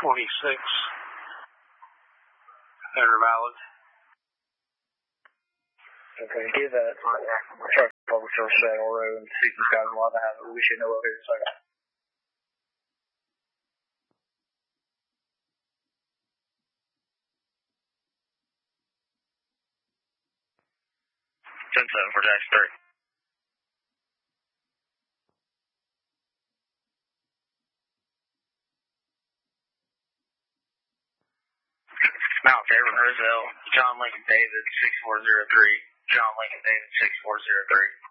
valid. Okay, give that truck public service Saddle Road and see if this guy's allowed to have it. We should know it here in a second. Ten seven for Jackson 3. Mount Fairburn, Roselle, John Lincoln David 6403. John Lincoln David 6403.